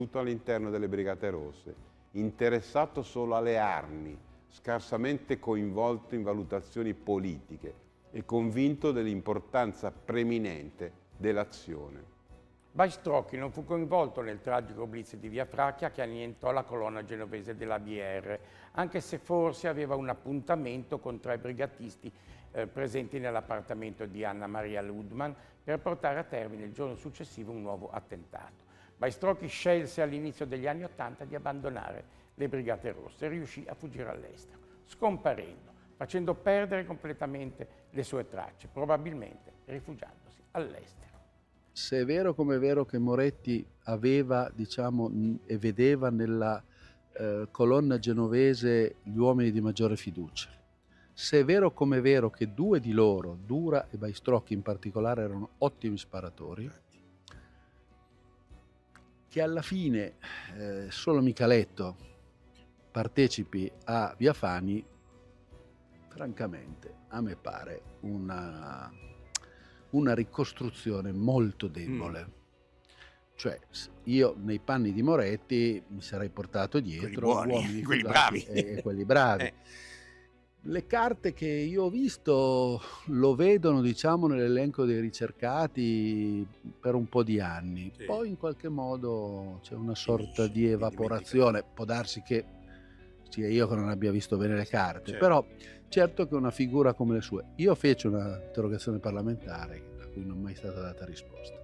Tutto all'interno delle Brigate Rosse, interessato solo alle armi, scarsamente coinvolto in valutazioni politiche e convinto dell'importanza preminente dell'azione. Bajstrocchi non fu coinvolto nel tragico blitz di Via Fracchia che annientò la colonna genovese della BR, anche se forse aveva un appuntamento con 3 brigatisti presenti nell'appartamento di Anna Maria Ludman per portare a termine il giorno successivo un nuovo attentato. Bajstrocchi scelse all'inizio degli anni '80 di abbandonare le Brigate Rosse e riuscì a fuggire all'estero, scomparendo, facendo perdere completamente le sue tracce, probabilmente rifugiandosi all'estero. Se è vero come è vero che Moretti aveva, e vedeva nella colonna genovese gli uomini di maggiore fiducia, se è vero come è vero che 2 di loro, Dura e Bajstrocchi in particolare, erano ottimi sparatori, che alla fine solo Micaletto partecipi a Via Fani, francamente a me pare una ricostruzione molto debole. Cioè, io nei panni di Moretti mi sarei portato dietro uomini quelli bravi. e quelli bravi. Le carte che io ho visto lo vedono, nell'elenco dei ricercati per un po' di anni. Sì. Poi in qualche modo c'è una sorta di evaporazione. Può darsi che sia io che non abbia visto bene le carte, Certo. però certo che una figura come le sue. Io feci una interrogazione parlamentare a cui non è mai stata data risposta.